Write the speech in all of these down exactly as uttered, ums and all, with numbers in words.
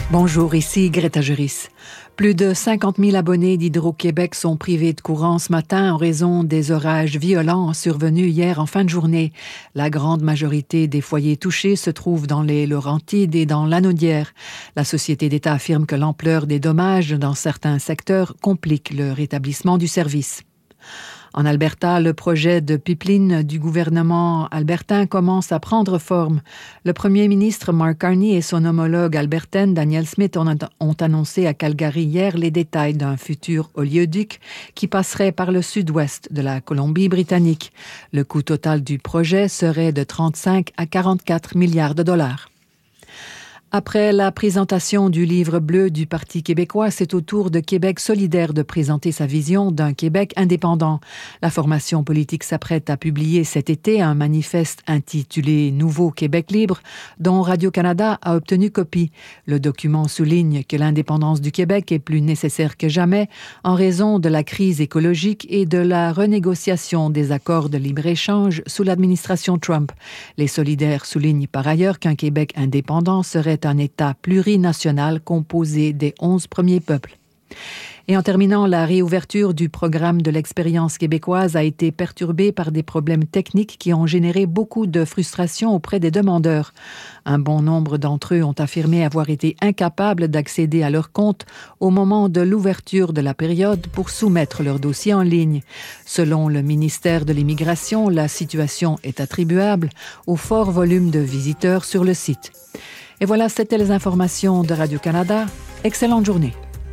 Bonjour, ici Greta Juris. Plus de cinquante mille abonnés d'Hydro-Québec sont privés de courant ce matin en raison des orages violents survenus hier en fin de journée. La grande majorité des foyers touchés se trouvent dans les Laurentides et dans l'Anaudière. La Société d'État affirme que l'ampleur des dommages dans certains secteurs complique le rétablissement du service. En Alberta, le projet de pipeline du gouvernement albertain commence à prendre forme. Le premier ministre Mark Carney et son homologue albertaine Danielle Smith ont, ont annoncé à Calgary hier les détails d'un futur oléoduc qui passerait par le sud-ouest de la Colombie-Britannique. Le coût total du projet serait de trente-cinq à quarante-quatre milliards de dollars. Après la présentation du livre bleu du Parti québécois, c'est au tour de Québec solidaire de présenter sa vision d'un Québec indépendant. La formation politique s'apprête à publier cet été un manifeste intitulé « Nouveau Québec libre » dont Radio-Canada a obtenu copie. Le document souligne que l'indépendance du Québec est plus nécessaire que jamais en raison de la crise écologique et de la renégociation des accords de libre-échange sous l'administration Trump. Les solidaires soulignent par ailleurs qu'un Québec indépendant serait un État plurinational composé des onze premiers peuples. Et en terminant, la réouverture du programme de l'expérience québécoise a été perturbée par des problèmes techniques qui ont généré beaucoup de frustration auprès des demandeurs. Un bon nombre d'entre eux ont affirmé avoir été incapables d'accéder à leur compte au moment de l'ouverture de la période pour soumettre leur dossier en ligne. Selon le ministère de l'Immigration, la situation est attribuable au fort volume de visiteurs sur le site. Et voilà, c'était les informations de Radio-Canada. Excellente journée.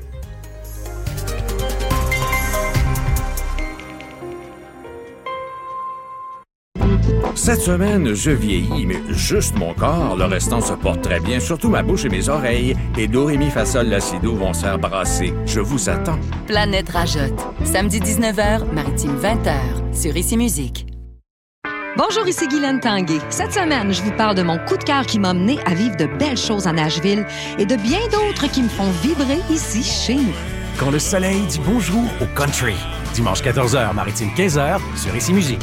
Cette semaine, je vieillis, mais juste mon corps. Le restant se porte très bien, surtout ma bouche et mes oreilles. Et do, ré, mi, fa, sol, la, si, do vont se faire brasser. Je vous attends. Planète Rajotte. Samedi dix-neuf heures, Maritime vingt heures, sur Ici Musique. Bonjour, ici Guylaine Tanguay. Cette semaine, je vous parle de mon coup de cœur qui m'a mené à vivre de belles choses à Nashville et de bien d'autres qui me font vibrer ici, chez nous. Quand le soleil dit bonjour au country. Dimanche quatorze heures, Maritime quinze heures, sur Ici Musique.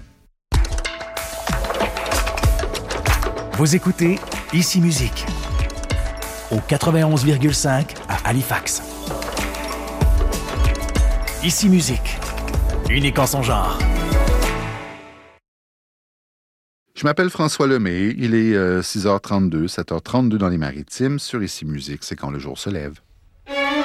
Vous écoutez Ici Musique au quatre-vingt-onze virgule cinq à Halifax. Ici Musique, unique en son genre. Je m'appelle François Lemay, il est euh, six heures trente-deux, sept heures trente-deux dans les Maritimes, sur Ici Musique, c'est quand le jour se lève.